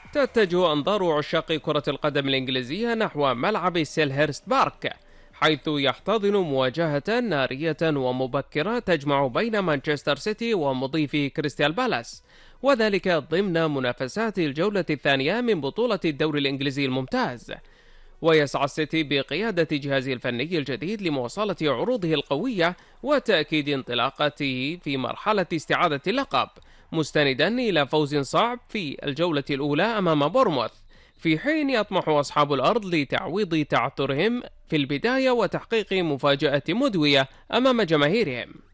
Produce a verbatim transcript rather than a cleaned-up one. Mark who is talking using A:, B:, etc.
A: تتجه أنظار عشاق كرة القدم الإنجليزية نحو ملعب سيلهيرست بارك، حيث يحتضن مواجهة نارية ومبكرة تجمع بين مانشستر سيتي ومضيف كريستيال بالاس، وذلك ضمن منافسات الجولة الثانية من بطولة الدوري الإنجليزي الممتاز. ويسعى السيتي بقيادة جهازه الفني الجديد لمواصلة عروضه القوية وتأكيد انطلاقته في مرحلة استعادة اللقب، مستندا إلى فوز صعب في الجولة الأولى أمام بورموث، في حين يطمح أصحاب الأرض لتعويض تعثرهم في البداية وتحقيق مفاجأة مدوية أمام جماهيرهم.